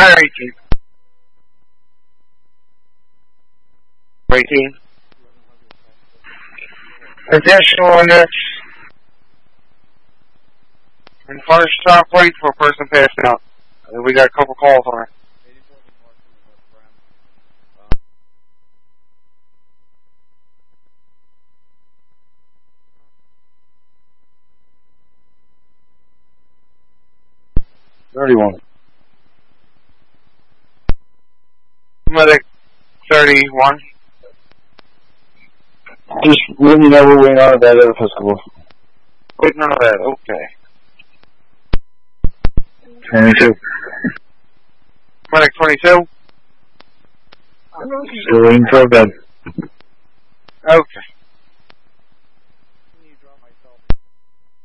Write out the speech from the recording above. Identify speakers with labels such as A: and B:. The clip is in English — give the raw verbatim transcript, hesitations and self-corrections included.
A: Higher eighteen. eighteen. Additional index. And fire stop right for a person passing out. We got a couple calls on it.
B: thirty-one.
A: Medic thirty-one.
B: Just let me know we're waiting on that other Episcopal.
A: Waiting on that, okay.
B: twenty-two.
A: Medic twenty-two.
B: Still waiting for a bed.
A: Okay.